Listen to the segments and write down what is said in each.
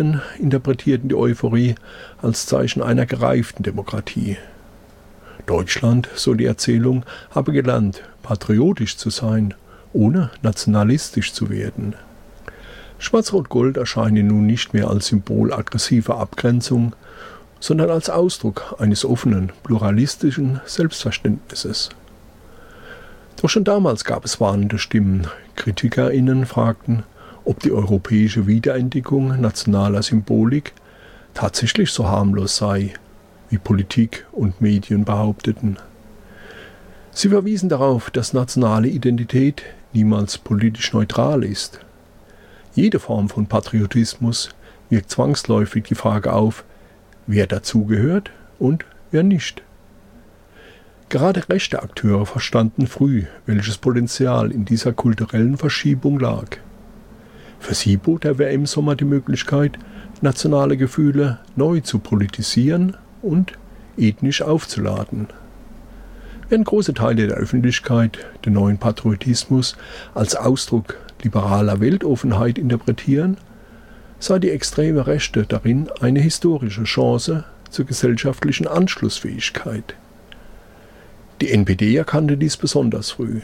interpretierten die Euphorie als Zeichen einer gereiften Demokratie. Deutschland, so die Erzählung, habe gelernt, patriotisch zu sein, ohne nationalistisch zu werden. Schwarz-Rot-Gold erscheine nun nicht mehr als Symbol aggressiver Abgrenzung, sondern als Ausdruck eines offenen, pluralistischen Selbstverständnisses. Doch schon damals gab es warnende Stimmen. KritikerInnen fragten, ob die europäische Wiederentdeckung nationaler Symbolik tatsächlich so harmlos sei, wie Politik und Medien behaupteten. Sie verwiesen darauf, dass nationale Identität niemals politisch neutral ist. Jede Form von Patriotismus wirkt zwangsläufig die Frage auf, wer dazugehört und wer nicht. Gerade rechte Akteure verstanden früh, welches Potenzial in dieser kulturellen Verschiebung lag. Für sie bot der WM-Sommer die Möglichkeit, nationale Gefühle neu zu politisieren und ethnisch aufzuladen. Während große Teile der Öffentlichkeit den neuen Patriotismus als Ausdruck liberaler Weltoffenheit interpretieren, sah die extreme Rechte darin eine historische Chance zur gesellschaftlichen Anschlussfähigkeit. Die NPD erkannte dies besonders früh.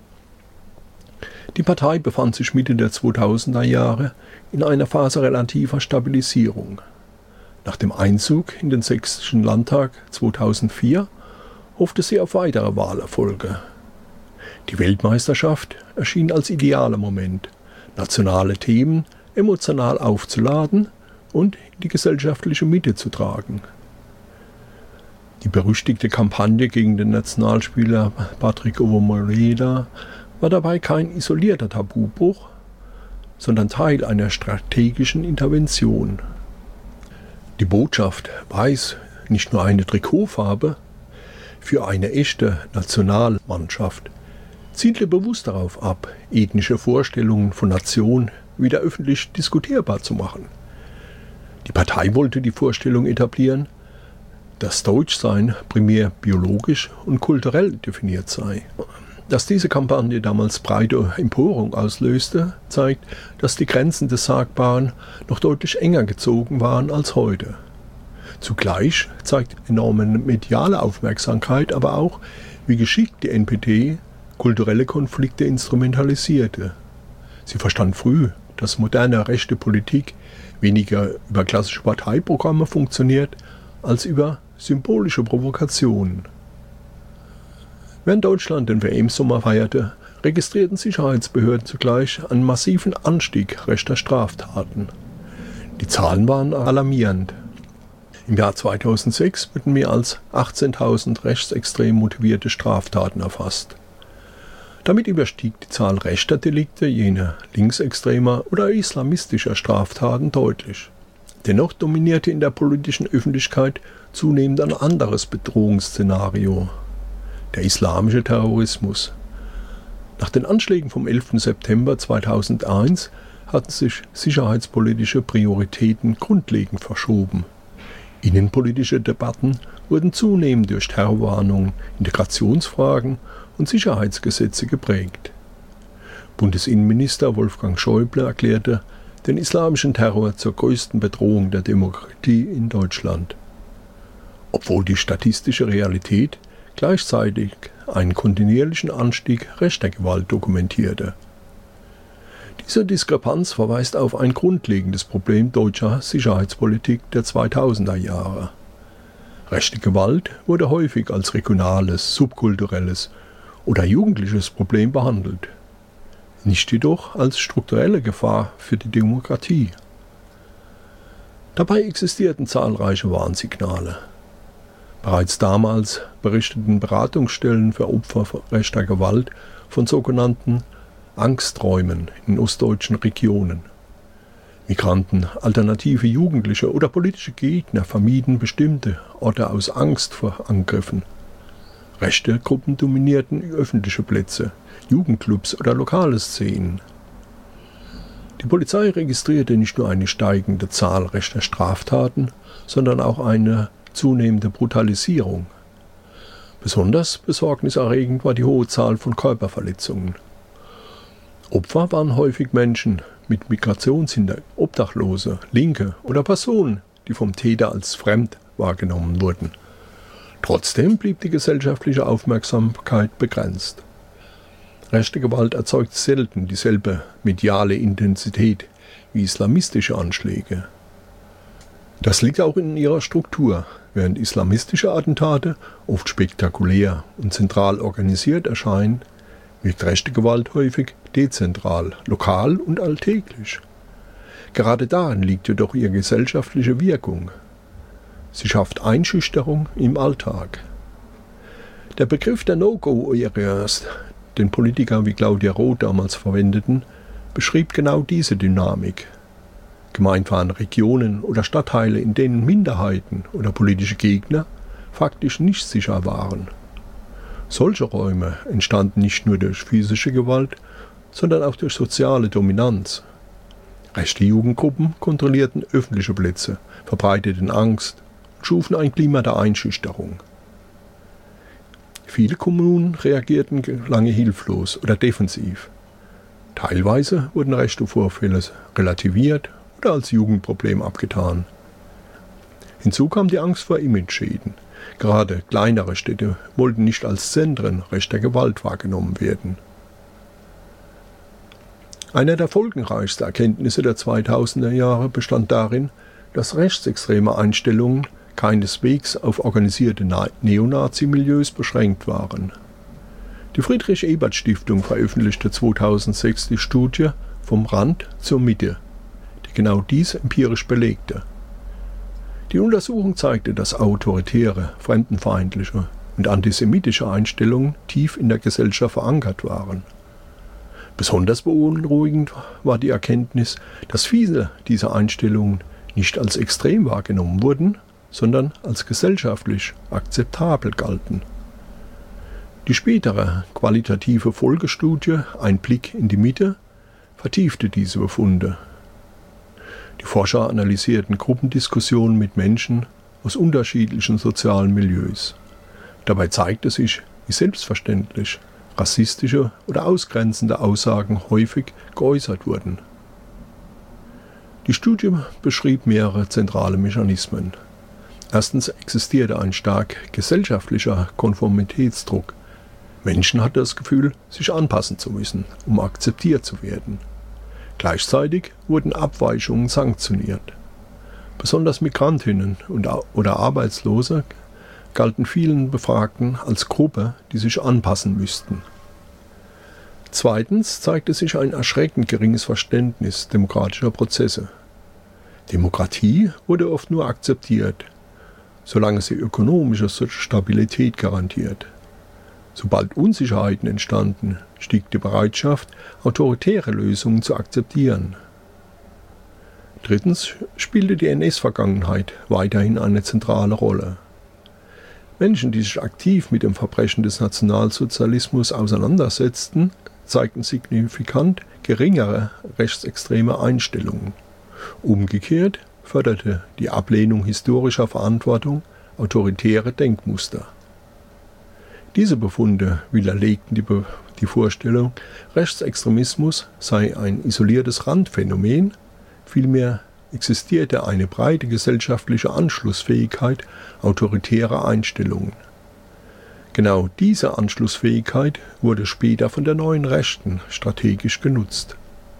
Die Partei befand sich Mitte der 2000er Jahre in einer Phase relativer Stabilisierung. Nach dem Einzug in den Sächsischen Landtag 2004 hoffte sie auf weitere Wahlerfolge. Die Weltmeisterschaft erschien als idealer Moment, nationale Themen emotional aufzuladen und in die gesellschaftliche Mitte zu tragen. Die berüchtigte Kampagne gegen den Nationalspieler Patrick Ovomoreira war dabei kein isolierter Tabubruch, sondern Teil einer strategischen Intervention. Die Botschaft Weiß, nicht nur eine Trikotfarbe, für eine echte Nationalmannschaft, zielte bewusst darauf ab, ethnische Vorstellungen von Nation wieder öffentlich diskutierbar zu machen. Die Partei wollte die Vorstellung etablieren, dass Deutschsein primär biologisch und kulturell definiert sei. Dass diese Kampagne damals breite Empörung auslöste, zeigt, dass die Grenzen des Sagbaren noch deutlich enger gezogen waren als heute. Zugleich zeigt enorme mediale Aufmerksamkeit aber auch, wie geschickt die NPD kulturelle Konflikte instrumentalisierte. Sie verstand früh, dass moderne rechte Politik weniger über klassische Parteiprogramme funktioniert, als über symbolische Provokationen. Während Deutschland den WM-Sommer feierte, registrierten Sicherheitsbehörden zugleich einen massiven Anstieg rechter Straftaten. Die Zahlen waren alarmierend. Im Jahr 2006 wurden mehr als 18.000 rechtsextrem motivierte Straftaten erfasst. Damit überstieg die Zahl rechter Delikte jene linksextremer oder islamistischer Straftaten deutlich. Dennoch dominierte in der politischen Öffentlichkeit zunehmend ein anderes Bedrohungsszenario: der islamische Terrorismus. Nach den Anschlägen vom 11. September 2001 hatten sich sicherheitspolitische Prioritäten grundlegend verschoben. Innenpolitische Debatten wurden zunehmend durch Terrorwarnungen, Integrationsfragen und Sicherheitsgesetze geprägt. Bundesinnenminister Wolfgang Schäuble erklärte den islamischen Terror zur größten Bedrohung der Demokratie in Deutschland, obwohl die statistische Realität gleichzeitig einen kontinuierlichen Anstieg rechter Gewalt dokumentierte. Diese Diskrepanz verweist auf ein grundlegendes Problem deutscher Sicherheitspolitik der 2000er Jahre. Rechte Gewalt wurde häufig als regionales, subkulturelles oder jugendliches Problem behandelt, nicht jedoch als strukturelle Gefahr für die Demokratie. Dabei existierten zahlreiche Warnsignale. Bereits damals berichteten Beratungsstellen für Opfer rechter Gewalt von sogenannten Angsträumen in ostdeutschen Regionen. Migranten, alternative Jugendliche oder politische Gegner vermieden bestimmte Orte aus Angst vor Angriffen. Rechte Gruppen dominierten öffentliche Plätze, Jugendclubs oder lokale Szenen. Die Polizei registrierte nicht nur eine steigende Zahl rechter Straftaten, sondern auch eine zunehmende Brutalisierung. Besonders besorgniserregend war die hohe Zahl von Körperverletzungen. Opfer waren häufig Menschen mit Migrationshintergrund, Obdachlose, Linke oder Personen, die vom Täter als fremd wahrgenommen wurden. Trotzdem blieb die gesellschaftliche Aufmerksamkeit begrenzt. Rechte Gewalt erzeugt selten dieselbe mediale Intensität wie islamistische Anschläge. Das liegt auch in ihrer Struktur, während islamistische Attentate oft spektakulär und zentral organisiert erscheinen, wirkt rechte Gewalt häufig dezentral, lokal und alltäglich. Gerade darin liegt jedoch ihre gesellschaftliche Wirkung. Sie schafft Einschüchterung im Alltag. Der Begriff der No-Go-Areas, den Politiker wie Claudia Roth damals verwendeten, beschrieb genau diese Dynamik. Gemeint waren Regionen oder Stadtteile, in denen Minderheiten oder politische Gegner faktisch nicht sicher waren. Solche Räume entstanden nicht nur durch physische Gewalt, sondern auch durch soziale Dominanz. Rechte Jugendgruppen kontrollierten öffentliche Plätze, verbreiteten Angst und schufen ein Klima der Einschüchterung. Viele Kommunen reagierten lange hilflos oder defensiv. Teilweise wurden rechte Vorfälle relativiert oder als Jugendproblem abgetan. Hinzu kam die Angst vor Imageschäden. Gerade kleinere Städte wollten nicht als Zentren rechter Gewalt wahrgenommen werden. Eine der folgenreichsten Erkenntnisse der 2000er Jahre bestand darin, dass rechtsextreme Einstellungen keineswegs auf organisierte Neonazi-Milieus beschränkt waren. Die Friedrich-Ebert-Stiftung veröffentlichte 2006 die Studie Vom Rand zur Mitte, die genau dies empirisch belegte. Die Untersuchung zeigte, dass autoritäre, fremdenfeindliche und antisemitische Einstellungen tief in der Gesellschaft verankert waren. Besonders beunruhigend war die Erkenntnis, dass viele dieser Einstellungen nicht als extrem wahrgenommen wurden, sondern als gesellschaftlich akzeptabel galten. Die spätere qualitative Folgestudie Ein Blick in die Mitte vertiefte diese Befunde. Die Forscher analysierten Gruppendiskussionen mit Menschen aus unterschiedlichen sozialen Milieus. Dabei zeigte sich, wie selbstverständlich rassistische oder ausgrenzende Aussagen häufig geäußert wurden. Die Studie beschrieb mehrere zentrale Mechanismen. Erstens existierte ein stark gesellschaftlicher Konformitätsdruck. Menschen hatten das Gefühl, sich anpassen zu müssen, um akzeptiert zu werden. Gleichzeitig wurden Abweichungen sanktioniert. Besonders Migrantinnen oder Arbeitslose galten vielen Befragten als Gruppe, die sich anpassen müssten. Zweitens zeigte sich ein erschreckend geringes Verständnis demokratischer Prozesse. Demokratie wurde oft nur akzeptiert, solange sie ökonomische Stabilität garantiert. Sobald Unsicherheiten entstanden, stieg die Bereitschaft, autoritäre Lösungen zu akzeptieren. Drittens spielte die NS-Vergangenheit weiterhin eine zentrale Rolle. Menschen, die sich aktiv mit dem Verbrechen des Nationalsozialismus auseinandersetzten, zeigten signifikant geringere rechtsextreme Einstellungen. Umgekehrt förderte die Ablehnung historischer Verantwortung autoritäre Denkmuster. Diese Befunde widerlegten die Vorstellung, Rechtsextremismus sei ein isoliertes Randphänomen, vielmehr existierte eine breite gesellschaftliche Anschlussfähigkeit autoritärer Einstellungen. Genau diese Anschlussfähigkeit wurde später von der neuen Rechten strategisch genutzt.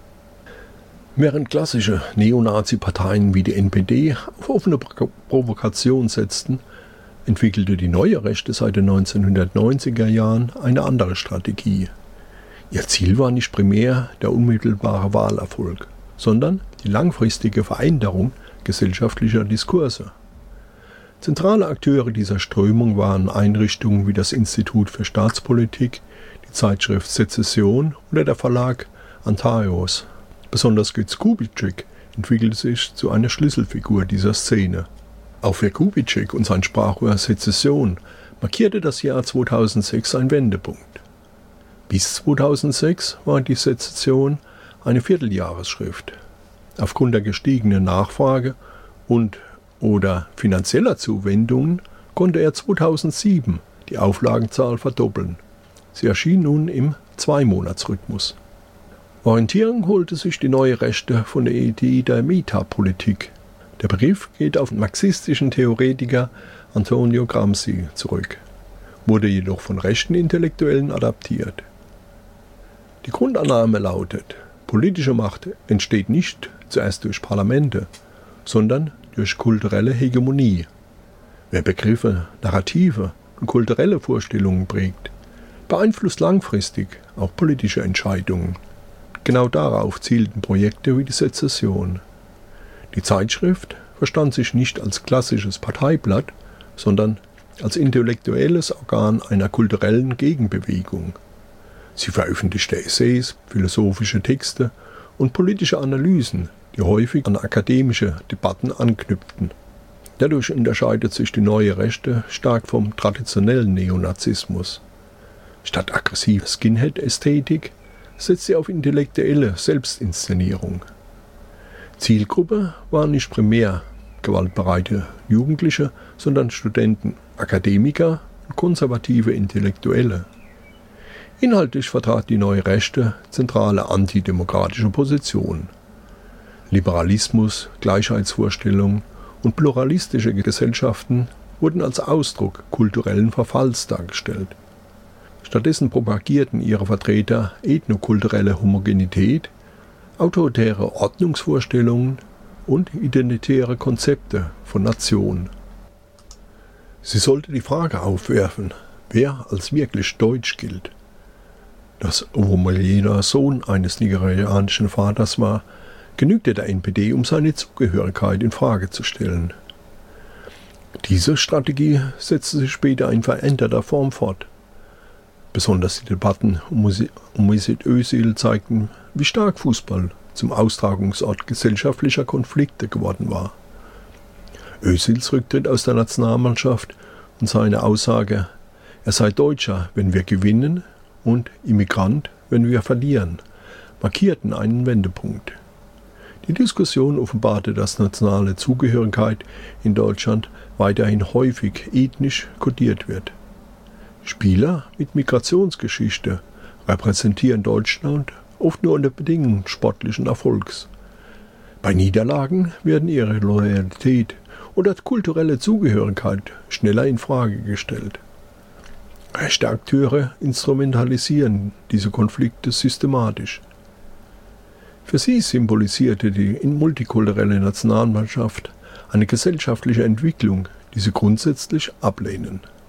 Während klassische Neonazi-Parteien wie die NPD auf offene Provokation setzten, entwickelte die neue Rechte seit den 1990er Jahren eine andere Strategie. Ihr Ziel war nicht primär der unmittelbare Wahlerfolg, sondern die langfristige Veränderung gesellschaftlicher Diskurse. Zentrale Akteure dieser Strömung waren Einrichtungen wie das Institut für Staatspolitik, die Zeitschrift Sezession oder der Verlag Antaios. Besonders Götz Kubitschek entwickelte sich zu einer Schlüsselfigur dieser Szene. Auch für Kubitschek und sein Sprachrohr Sezession markierte das Jahr 2006 ein Wendepunkt. Bis 2006 war die Sezession eine Vierteljahresschrift. Aufgrund der gestiegenen Nachfrage und/oder finanzieller Zuwendungen konnte er 2007 die Auflagenzahl verdoppeln. Sie erschien nun im Zweimonatsrhythmus. Orientierung holte sich die neue Rechte von der Idee der Metapolitik. Der Begriff geht auf den marxistischen Theoretiker Antonio Gramsci zurück, wurde jedoch von rechten Intellektuellen adaptiert. Die Grundannahme lautet, politische Macht entsteht nicht zuerst durch Parlamente, sondern durch kulturelle Hegemonie. Wer Begriffe, Narrative und kulturelle Vorstellungen prägt, beeinflusst langfristig auch politische Entscheidungen. Genau darauf zielten Projekte wie die Sezession. Die Zeitschrift verstand sich nicht als klassisches Parteiblatt, sondern als intellektuelles Organ einer kulturellen Gegenbewegung. Sie veröffentlichte Essays, philosophische Texte und politische Analysen, die häufig an akademische Debatten anknüpften. Dadurch unterscheidet sich die neue Rechte stark vom traditionellen Neonazismus. Statt aggressiver Skinhead-Ästhetik setzt sie auf intellektuelle Selbstinszenierung. Zielgruppe waren nicht primär gewaltbereite Jugendliche, sondern Studenten, Akademiker und konservative Intellektuelle. Inhaltlich vertrat die neue Rechte zentrale antidemokratische Positionen. Liberalismus, Gleichheitsvorstellungen und pluralistische Gesellschaften wurden als Ausdruck kulturellen Verfalls dargestellt. Stattdessen propagierten ihre Vertreter ethnokulturelle Homogenität, autoritäre Ordnungsvorstellungen und identitäre Konzepte von Nation. Sie sollte die Frage aufwerfen, wer als wirklich deutsch gilt. Dass Ovomalena Sohn eines nigerianischen Vaters war, genügte der NPD, um seine Zugehörigkeit in Frage zu stellen. Diese Strategie setzte sich später in veränderter Form fort. Besonders die Debatten um Mesut Özil zeigten, wie stark Fußball zum Austragungsort gesellschaftlicher Konflikte geworden war. Özils Rücktritt aus der Nationalmannschaft und seine Aussage, er sei Deutscher, wenn wir gewinnen, und Immigrant, wenn wir verlieren, markierten einen Wendepunkt. Die Diskussion offenbarte, dass nationale Zugehörigkeit in Deutschland weiterhin häufig ethnisch kodiert wird. Spieler mit Migrationsgeschichte repräsentieren Deutschland oft nur unter Bedingungen sportlichen Erfolgs. Bei Niederlagen werden ihre Loyalität oder kulturelle Zugehörigkeit schneller in Frage gestellt. Rechte Akteure instrumentalisieren diese Konflikte systematisch. Für sie symbolisierte die multikulturelle Nationalmannschaft eine gesellschaftliche Entwicklung, die sie grundsätzlich ablehnen.